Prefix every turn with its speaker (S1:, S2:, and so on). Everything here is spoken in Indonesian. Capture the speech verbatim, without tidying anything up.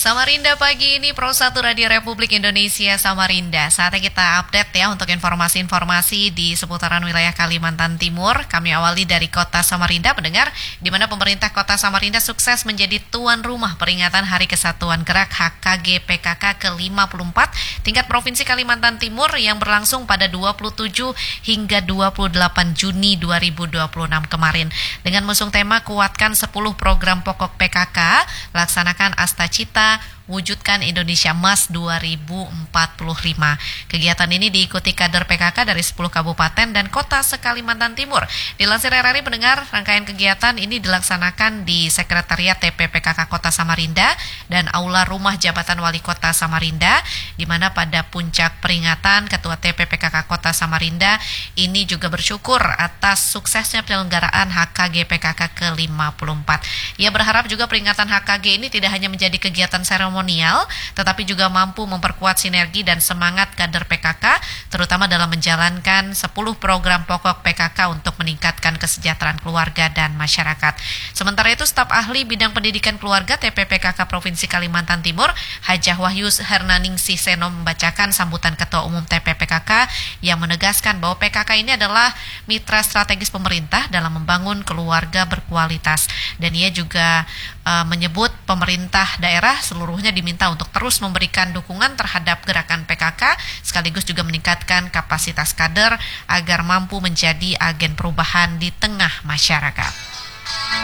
S1: Samarinda pagi ini Pro satu Radio Republik Indonesia Samarinda. Saatnya kita update ya untuk informasi-informasi di seputaran wilayah Kalimantan Timur. Kami awali dari Kota Samarinda, pendengar, di mana pemerintah Kota Samarinda sukses menjadi tuan rumah peringatan Hari Kesatuan Gerak H K G P K K ke lima puluh empat tingkat Provinsi Kalimantan Timur yang berlangsung pada dua puluh tujuh hingga dua puluh delapan Juni dua ribu dua puluh enam kemarin. Dengan mengusung tema kuatkan sepuluh program pokok P K K, laksanakan Asta Cita, wujudkan Indonesia Emas dua ribu empat puluh lima. Kegiatan ini diikuti kader P K K dari sepuluh kabupaten dan kota se-Kalimantan Timur. Dilansir R R I, pendengar, rangkaian kegiatan ini dilaksanakan di Sekretariat T P P K K Kota Samarinda dan Aula Rumah Jabatan Wali Kota Samarinda, di mana pada puncak peringatan Ketua T P P K K Kota Samarinda ini juga bersyukur atas suksesnya penyelenggaraan H K G P K K ke lima puluh empat. Ia berharap juga peringatan H K G ini tidak hanya menjadi kegiatan seremonial, tetapi juga mampu memperkuat sinergi dan semangat kader P K K, terutama dalam menjalankan sepuluh program pokok P K K untuk meningkatkan kesejahteraan keluarga dan masyarakat. Sementara itu, staf ahli bidang pendidikan keluarga T P P K K Provinsi Kalimantan Timur, Hajah Wahyu Hernaningsih Seno, membacakan sambutan Ketua Umum T P P K K yang menegaskan bahwa P K K ini adalah mitra strategis pemerintah dalam membangun keluarga berkualitas. Dan ia juga uh, menyebut pemerintah daerah seluruhnya diminta untuk terus memberikan dukungan terhadap gerakan P K K, sekaligus juga meningkatkan kapasitas kader agar mampu menjadi agen perubahan di tengah masyarakat.